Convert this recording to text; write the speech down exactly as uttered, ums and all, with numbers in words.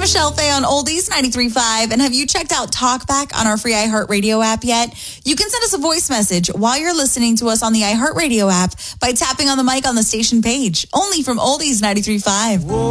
Michelle Faye on Oldies ninety-three point five. And have you checked out Talkback on our free iHeartRadio app yet? You can send us a voice message while you're listening to us on the iHeartRadio app by tapping on the mic on the station page. Only from Oldies ninety-three point five.